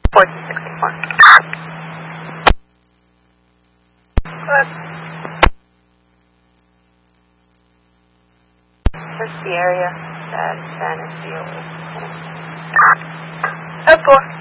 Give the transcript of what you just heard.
1464. Good. Just the area that Spanish deal with. 4.